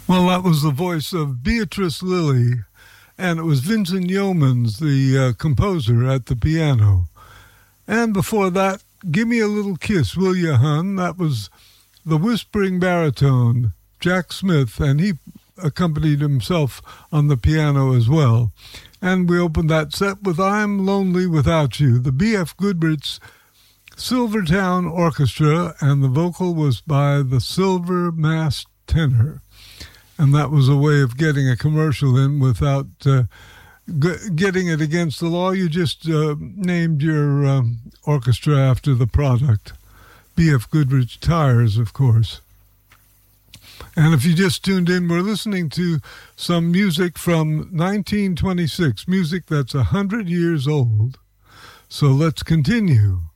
Well, that was the voice of Beatrice Lillie, and it was Vincent Yeomans, the composer, at the piano. And before that, Give Me a Little Kiss, Will Ya, Hun? That was the whispering baritone, Jack Smith, and he accompanied himself on the piano as well. And we opened that set with I'm Lonely Without You, the B.F. Goodrich Silvertown Orchestra, and the vocal was by the Silver Mass Tenor. And that was a way of getting a commercial in without getting it against the law. You just named your orchestra after the product. B.F. Goodrich Tires, of course. And if you just tuned in, we're listening to some music from 1926, music that's 100 years old. So let's continue.